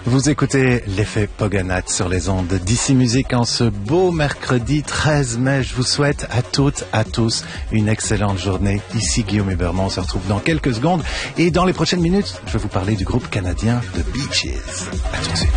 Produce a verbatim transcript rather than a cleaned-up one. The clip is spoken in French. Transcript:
Vous écoutez l'effet Poganat sur les ondes d'Ici Musique en ce beau mercredi treize mai. Je vous souhaite à toutes, à tous une excellente journée. Ici Guillaume Hébermont, on se retrouve dans quelques secondes et dans les prochaines minutes, je vais vous parler du groupe canadien The Beaches. À tout de suite.